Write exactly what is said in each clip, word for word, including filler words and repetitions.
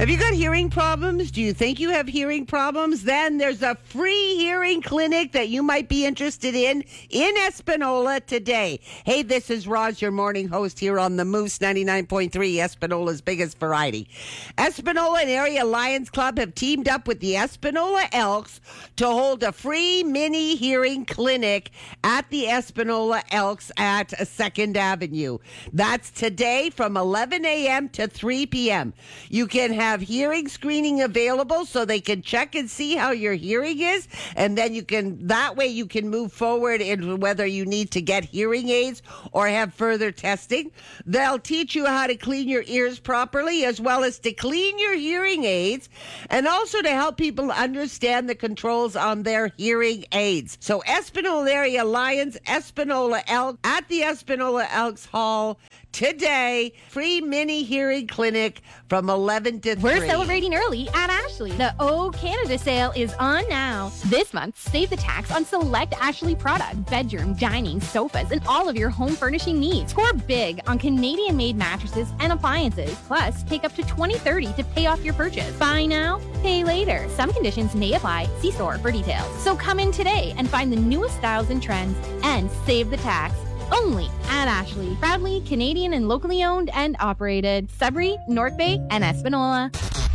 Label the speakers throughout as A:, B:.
A: Have you got hearing problems? Do you think you have hearing problems? Then there's a free hearing clinic that you might be interested in in Espanola today. Hey, this is Roz, your morning host here on the Moose ninety-nine point three, Espanola's biggest variety. Espanola and Area Lions Club have teamed up with the Espanola Elks to hold a free mini hearing clinic at the Espanola Elks at second Avenue. That's today from eleven a.m. to three p.m. You can have hearing screening available so they can check and see how your hearing is, and then you can, that way you can move forward in whether you need to get hearing aids or have further testing. They'll teach you how to clean your ears properly, as well as to clean your hearing aids, and also to help people understand the controls on their hearing aids. So Espanola Area Lions, Espanola Elk, at the Espanola Elks Hall today. Free mini hearing clinic from eleven to three.
B: We're celebrating early at Ashley. The O Canada sale is on now. This month, save the tax on select Ashley product, bedroom, dining, sofas, and all of your home furnishing needs. Score big on Canadian-made mattresses and appliances. Plus, take up to twenty thirty to pay off your purchase. Buy now, pay later. Some conditions may apply. See store for details. So come in today and find the newest styles and trends and save the tax. Only at Ashley. Proudly Canadian and locally owned and operated. Sudbury, North Bay, and Espanola.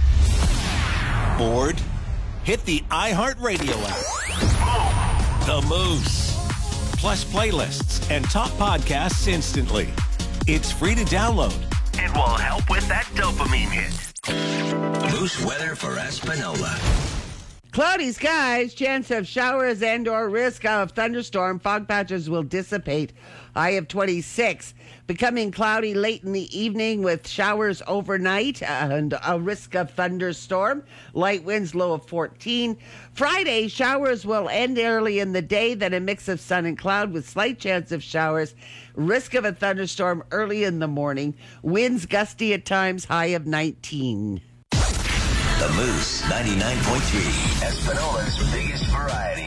C: Bored? Hit the iHeartRadio app. The Moose. Plus playlists and top podcasts instantly. It's free to download.
D: It will help with that dopamine hit. Moose weather for Espanola.
A: Cloudy skies, chance of showers and or risk of thunderstorm. Fog patches will dissipate. High of twenty-six. Becoming cloudy late in the evening with showers overnight and a risk of thunderstorm. Light winds, low of fourteen. Friday, showers will end early in the day, then a mix of sun and cloud with slight chance of showers. Risk of a thunderstorm early in the morning. Winds gusty at times, high of nineteen.
D: The Moose ninety-nine point three, Espanola.